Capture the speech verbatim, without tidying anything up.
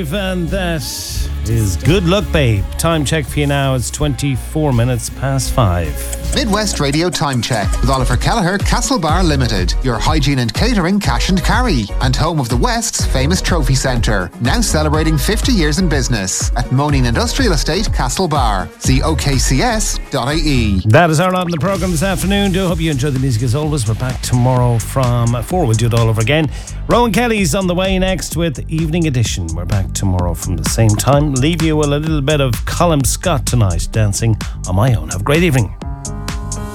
And that is Good Luck Babe. Time check for you now. It's twenty-four minutes past five. Midwest Radio Time Check with Oliver Kelleher, Castlebar Limited, your hygiene and catering cash and carry, and home of the West's famous trophy centre. Now celebrating fifty years in business at Moaning Industrial Estate, Castlebar. See o k c s dot i e. That is our lot in the programme this afternoon. Do hope you enjoy the music as always. We're back tomorrow from four. We'll do it all over again. Rowan Kelly's on the way next with Evening Edition. We're back tomorrow from the same time. Leave you with a little bit of Colin Scott tonight, Dancing on My Own. Have a great evening.